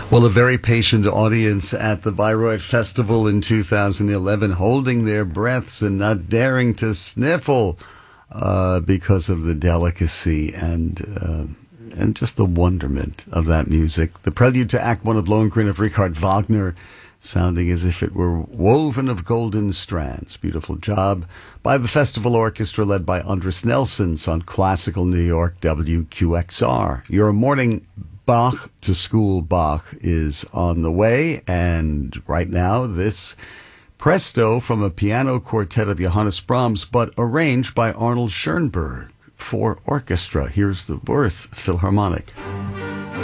Well, a very patient audience at the Bayreuth Festival in 2011, holding their breaths and not daring to sniffle because of the delicacy and just the wonderment of that music. The prelude to Act One of Lohengrin of Richard Wagner, sounding as if it were woven of golden strands. Beautiful job by the Festival Orchestra led by Andres Nelsons on Classical New York WQXR. Your morning Bach to School Bach is on the way, and right now this Presto from a piano quartet of Johannes Brahms, but arranged by Arnold Schoenberg for orchestra. Here's the Worth Philharmonic.